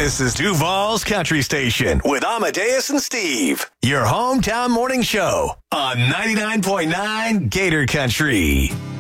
This is Duval's Country Station with Amadeus and Steve. Your hometown morning show on 99.9 Gator Country.